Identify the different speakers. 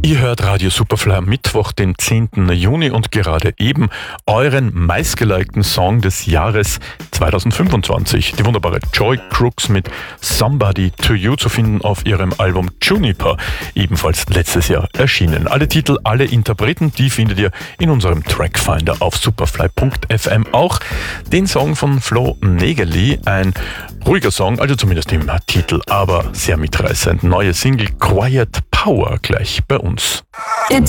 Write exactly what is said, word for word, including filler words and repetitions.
Speaker 1: Ihr hört Radio Superfly am Mittwoch, den zehnten Juni und gerade eben euren meistgelikten Song des Jahres zweitausendfünfundzwanzig. Die wunderbare Joy Crooks mit Somebody to You zu finden auf ihrem Album Juniper, ebenfalls letztes Jahr erschienen. Alle Titel, alle Interpreten, die findet ihr in unserem Trackfinder auf superfly punkt f m. Auch den Song von Flo Nägeli, ein ruhiger Song, also zumindest im Titel, aber sehr mitreißend. Neue Single Quiet Power gleich bei uns.